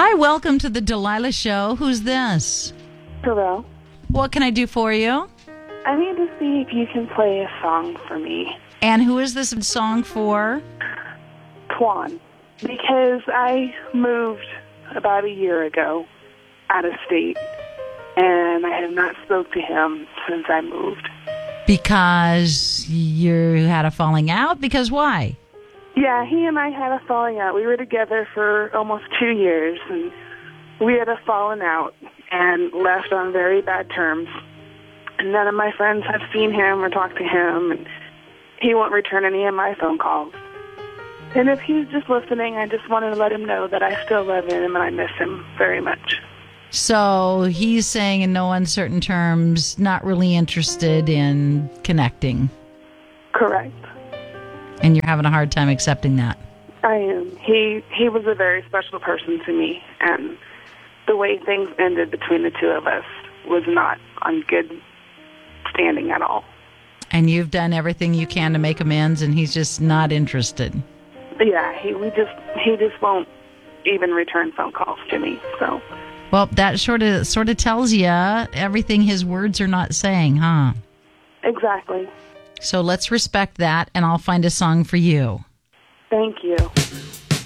Hi, welcome to the Delilah Show. Who's this? Hello. What can I do for you? I need to see if you can play a song for me. And who is this song for? Twan. Because I moved about a year ago out of state, and I have not spoke to him since I moved. Because you had a falling out? Because why? Yeah, he and I had a falling out. We were together for almost 2 years, and we had a falling out and left on very bad terms. And none of my friends have seen him or talked to him, and he won't return any of my phone calls. And if he's just listening, I just wanted to let him know that I still love him and I miss him very much. So he's saying in no uncertain terms, not really interested in connecting. Correct. And you're having a hard time accepting that. I am. He was a very special person to me, and the way things ended between the two of us was not on good standing at all. And you've done everything you can to make amends, and he's just not interested. Yeah, he just won't even return phone calls to me. So. Well, that sort of tells you everything his words are not saying, huh? Exactly. So let's respect that, and I'll find a song for you. Thank you.